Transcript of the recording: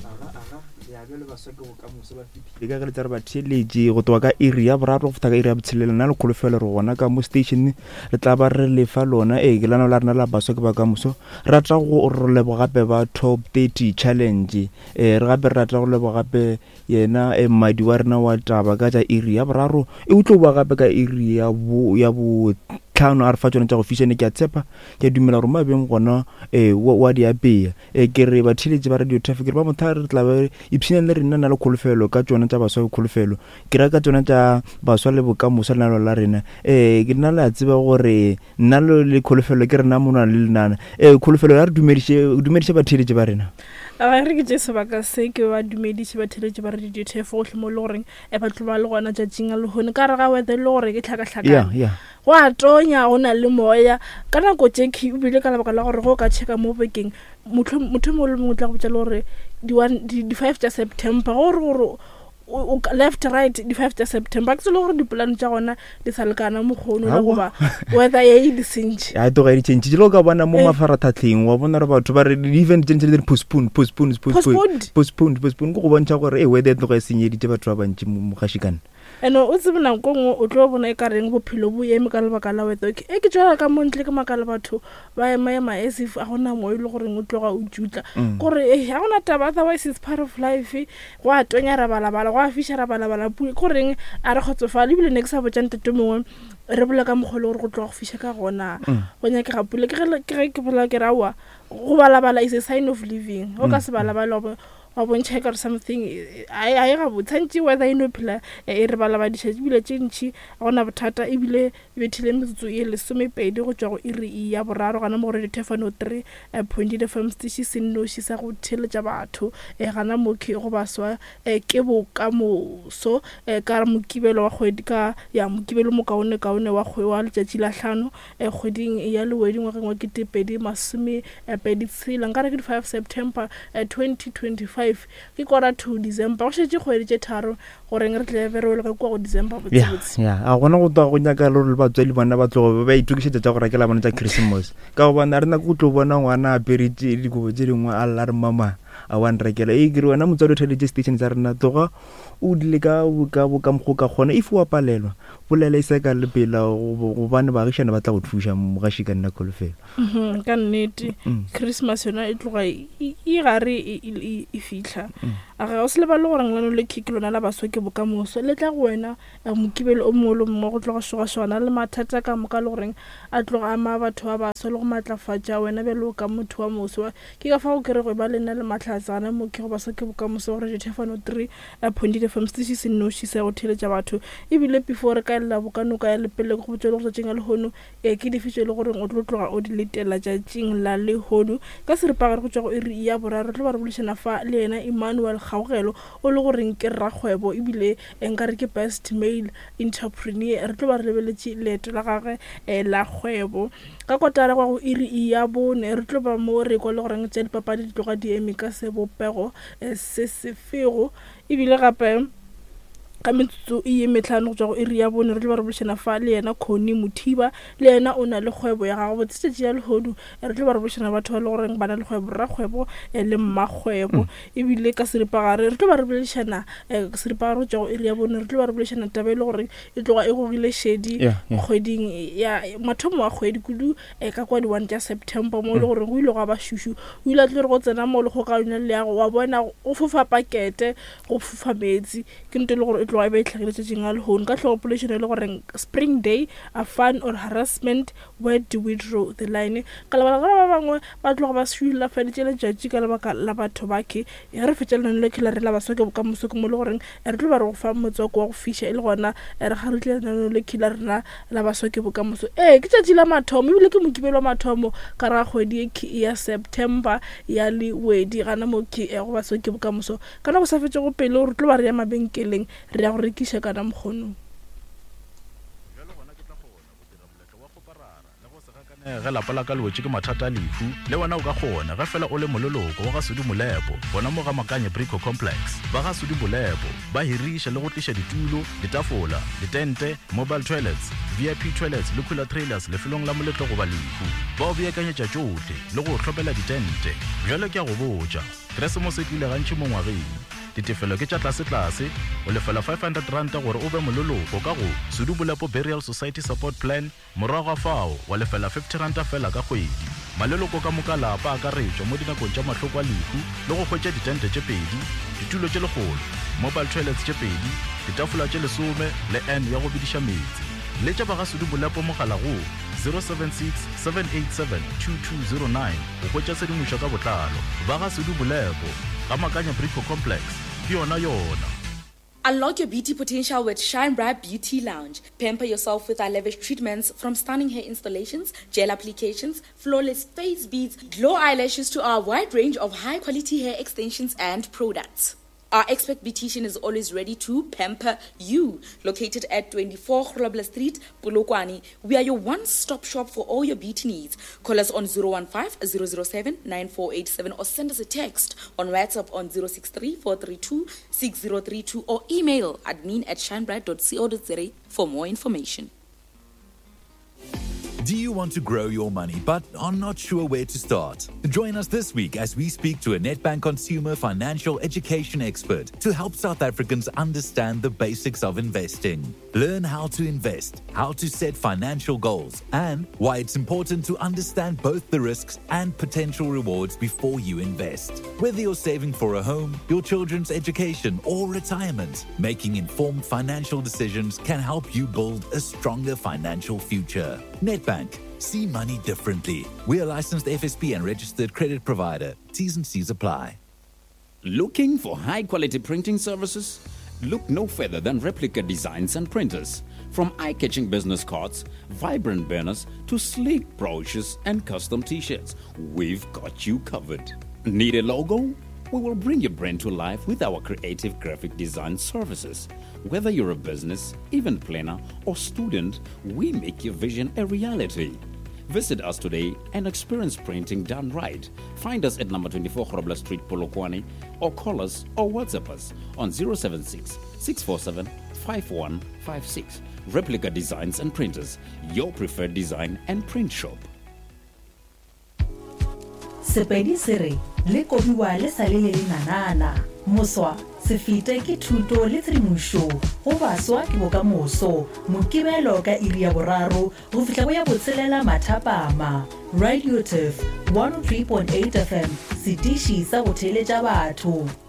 ya bele ba sa ke go ka mose ba fitile ka re tsare ba theletše go toka ka area ya boraro go feta ka area ya botshelela nna le kholofelo re gona ka mo station re tla ba re lefa lona ke lana la rena la baswa ke ba ka moso rata go lebo gape ba top 30 challenge re gape rata go lebo gape yena mmadi wa rena wa taba ka tša area ya boraro utlo ba gape ka area ya bo tlhano a re fa tsone tša go fišene ke a tshepa ke a dumela gore mabeng gona wa di apea ke re ba theletše ba radio traffic re ba motha re tla ba ipšhineng le rena na le kholofelo ka tsone tša baswa kholofelo ke ra ka tsone tša baswa le bokamoso lenalo la rena ke nna le a tseba gore nna le kholofelo ke rena monwana le lenana kholofelo ya re dumediše ba theletše ba rena a re ke tse sebaka se ke ba dumediše ba theletše ba radio traffic go hle mo le goreng ba tlo ba le gona tšatšing a lehone ka re ga wethe le gore ke tlhakatlhakane go a tonya go na le moya ka nako tše ebile ka lebaka la gore go ka checka mo bekeng motho mo le mongwe tla go botsa le gore di 5 tša September gore left right di 5 tša September ke tsela gore dipolane tša gona di sa lekana mokgono le goba weather ye di sentše a toga di tšentše lo ka bona mo mafarathatleng wa bona re batho ba re event tšentše le postpone go go bontšha gore weather e tloga e senyeditše batho ba bantši mo gashikane o tsebe nako ngwe o tlo bona e ka reng bophelo bo eme ka lebaka la weather ke tswela ka montle ke makala batho ba ema as if a gona mo ile goreng o tloga o jutla gore ga gona taba otherwise is part of life go a tonya ra balabala go a fisha ra balabala goreng a re kgotsofala ebile ne ke sa botsa ntate mongwe re bola ka mogolo gore go tloga go fisha ka gona go nyake ga pula ke bola ke rawa go balabala is a sign of living o ka se balabala wa bontšha ka something a e ga botsantši weather eno phela e re balabadiša ebile tše ntšhi a gona bothata ebile bethile metsotso e 12 go tšwa go iri ya boraro gana mo gore ditefano 3 FM stiši sennoši sa go theletša batho gana moke go baswa ke bokamoso ka mokibelo wa kgwedi ka ya mokibelo mokaone wa wa letšatši la hlano kgweding ya lewedi ngwageng wa 2026 nkare ke 5 September 2025 ke kora 2 December go šetše kgwedi tše tharo gore re tle be re le ka kwa go December botsebotse a gona go twa go nyaka le ba tsweli bona ba tlogo ba itukišetša tša go rakela bona tša Christmas ka go bona re na go tlo bona ngwana a peritše dikobo tše dingwe a lla re mama a wan rekela ke re wena motswadi o theletše station tsa rena tloga o dile ka mokgo ka kgona if wa palelwa bolela e se ka le pela gobane baagišane ba tla go thuša mogaši ka nna kholofelo ka nnete Christmas yona e tloga e gare e fitlha a ga o se le ba le gore ngwana le kiki lona la baswa ke bokamoso le tla go wena mokibelo o mongwe le mongwe go tloga shogašwana le mathata ka moka le goreng a tloga ama batho ba baswa le go matlafatša wena bjale o ka motho wa moso ke ka fa go kere go ba le nna le matlhatsana moke go baswa ke bokamoso gore ditefano 3 FM stiši sennoši sa go theletša batho ebile before ka lela bokanoka ya lepele go botse le go tšeng a lehono ke difitše le gore o tlo tloga o di letela tšatšing la lehono ka seripagare go tšwa go iri ya boraro tlo ba re bolišana fa le yena Emmanuel Kgaogelo o le goreng ke rrakgwebo ebile nkare ke best male entrepreneur re tlo ba re lebeletše leeto la gagwe la kgwebo ka kotara gwa go iri ya bone re tlo ba mo re go le goreng tše dipapadi di tloga di eme ka sebopego se sefego ebile gape ka metsotso e metlhano go tswa go iri ya bone re tlo ba re bolišana fa le yena Connie Mothiba le yena o na le kgwebo ya gago botsetše ya lehodu re tlo ba re bolišana batho ba le goreng ba na le kgwebo rakgwebo le mmagwebo ebile ka seripagare re tlo ba re bolišana seripagare go tswa go iri ya bone re tlo ba re bolišana taba e le gore e tloga e gogile šedi kgweding ya mathomo wa kgwedi kudu ka kwa di 1 tša September mo le gore go ile go ba šušu o ile a tlo re go tsena mo le kgokaganya le yago wa bona go fofa pakete go fofa metsi ke nto le gore tloga e ba e tlhagile tšatšing a lehono ka tlhogopolešano e le goreng spring day a fun or harassment where do we draw the line ka lebaka ba bangwe ba tloga ba šula feditše letšatši ka lebaka la batho bake re fetšelanang le kila re la baswa ke bokamoso ke mo le goreng re tlo ba re go fa motswako wa go fiša e le gona re ga re tlelanang le kila rena la baswa ke bokamoso ke tšatši la mathomo ebile ke mokibelo wa mathomo ka ra kgwedi ya September ya lewedi gana mo ke go baswa ke bokamoso kana go sa fetše go pele re tlo ba re ya mabenkeleng re ya go rekiša kana mokgonong ge lapa la ka lewetše ke mathata a lehu le wena o ka kgona ge fela o le mololoko wa ga Sudi Molepo bona mo ga Makanye Brico Complex ba ga Sudi Molepo ba hiriša le go tliša ditulo ditafola ditente mobile toilets VIP toilets le cooler trailers lefelong la moletlo go ba lehu ba o beakanyetša tšohle le go hlopela ditente bjale ke a go botša Keresemose e tlile gantši mo ngwageng. Ditefelo ke tša tlase-tlase, o lefela R500 gore o be mololoko ka go Sudubulepo Burial Society Support Plan, morago ga fao wa lefela R50 fela ka kgwedi. Maleloko ka moka lapa a ka retšwa mo dinakong tša mahloko a lehu le go hwetša ditente tše pedi, ditulo tše legolo, mobile toilets tše pedi, ditafola tše 10 le N ya go bediša metsi. Le tša ba ga Sudubulepo mogala go 076 787 2209 go hwetša sedimošo ka botlalo. Ba ga Sudubulepo ga Makanya Brico Complex ke yona. Unlock your beauty potential with Shine Bright Beauty Lounge. Pamper yourself with our lavish treatments, from stunning hair installations, gel applications, flawless face beads, glow eyelashes to our wide range of high-quality hair extensions and products. Our expert beautician is always ready to pamper you. Located at 24 Grobler Street, Polokwane, we are your one-stop shop for all your beauty needs. Call us on 015-007-9487 or send us a text on WhatsApp on 063-432-6032 or email admin@shinebright.co.za for more information. Do you want to grow your money but are not sure where to start? Join us this week as we speak to a Nedbank consumer financial education expert to help South Africans understand the basics of investing. Learn how to invest, how to set financial goals, and why it's important to understand both the risks and potential rewards before you invest. Whether you're saving for a home, your children's education, or retirement, making informed financial decisions can help you build a stronger financial future. Nedbank. See money differently. We are licensed FSP and registered credit provider. T's and C's apply. Looking for high-quality printing services? Look no further than Replica Designs and Printers. From eye-catching business cards, vibrant banners, to sleek brochures and custom t-shirts, we've got you covered. Need a logo? We will bring your brand to life with our creative graphic design services. Whether you're a business, event planner, or student, we make your vision a reality. Visit us today and experience printing done right. Find us at number 24 Grobler Street, Polokwane, or call us or WhatsApp us on 076 647 5156. Replica Designs and Printers, your preferred design and print shop. Sepedi sere le kobiwa le sale le nanana moswa se fite ke thuto le trimusho go baswa ke bokamoso mokibelo ka iri ya boraro go fitla go ya botselela mathapama. Radio Turf 103.8 FM sitishi sa go theletša batho.